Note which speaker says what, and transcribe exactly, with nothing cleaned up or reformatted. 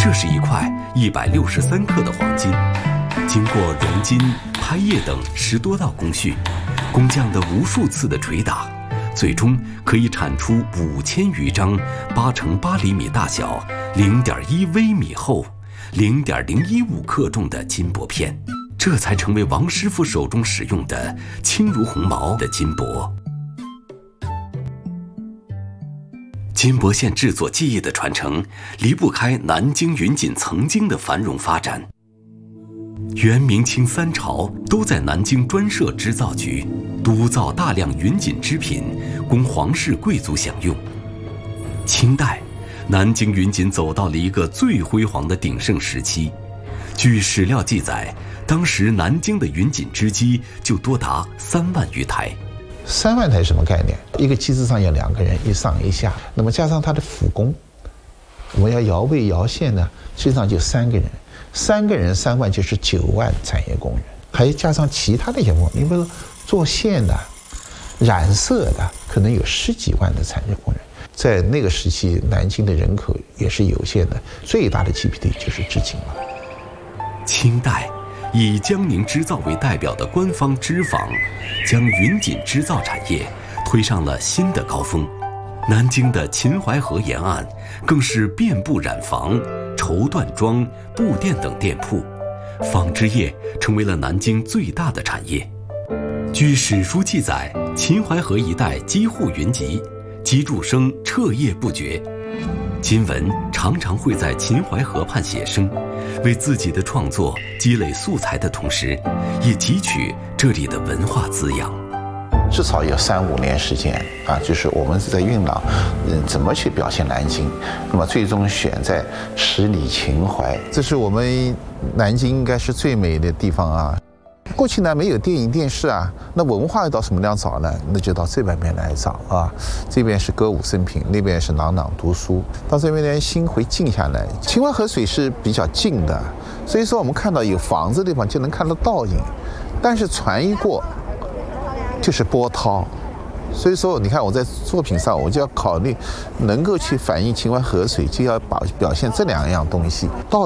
Speaker 1: 这是一块一百六十三克的黄金，经过熔金、拍液等十多道工序，工匠的无数次的捶打，最终可以产出五千余张八乘八厘米大小、零点一微米厚、零点零一五克重的金箔片，这才成为王师傅手中使用的轻如鸿毛的金箔。金箔线制作技艺的传承，离不开南京云锦曾经的繁荣发展。元、明、清三朝都在南京专设织造局，督造大量云锦织品，供皇室贵族享用。清代，南京云锦走到了一个最辉煌的鼎盛时期。据史料记载，当时南京的云锦织机就多达三万余台。
Speaker 2: 三万台什么概念？一个机子上有两个人，一上一下，那么加上他的辅工，我们要摇位摇线呢，实际上就三个人，三个人三万就是九万产业工人，还加上其他的一些工人，你比如说做线的、染色的，可能有十几万的产业工人。在那个时期，南京的人口也是有限的，最大的 G P D 就是织锦了。
Speaker 1: 清代，以江宁织造为代表的官方织坊，将云锦织造产业推上了新的高峰。南京的秦淮河沿岸更是遍布染坊、绸缎庄、布店等店铺，纺织业成为了南京最大的产业。据史书记载，秦淮河一带几户云集，机杼声彻夜不绝。金文常常会在秦淮河畔写生，为自己的创作积累素材的同时，也汲取这里的文化滋养。
Speaker 2: 至少有三五年时间啊，就是我们是在酝酿，嗯，怎么去表现南京，那么最终选在十里秦淮，这是我们南京应该是最美的地方啊。过去呢没有电影电视啊，那文化要到什么地方找呢？那就到这边边来找啊。这边是歌舞升平，那边是朗朗读书，到这边呢心会静下来。秦淮河水是比较静的，所以说我们看到有房子的地方就能看到倒影，但是船一过就是波涛。所以说你看我在作品上我就要考虑能够去反映秦淮河水，就要把表现这两样东西。到